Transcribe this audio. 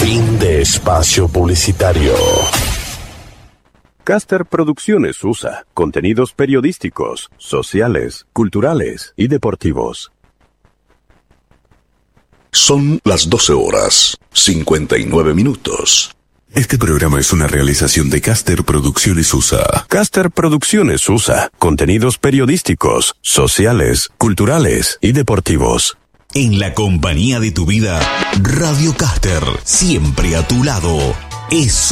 Fin de espacio publicitario. Caster Producciones USA. Contenidos periodísticos, sociales, culturales y deportivos. Son las 12:59. Este programa es una realización de Caster Producciones USA. Caster Producciones USA. Contenidos periodísticos, sociales, culturales y deportivos. En la compañía de tu vida, Radio Caster, siempre a tu lado. Es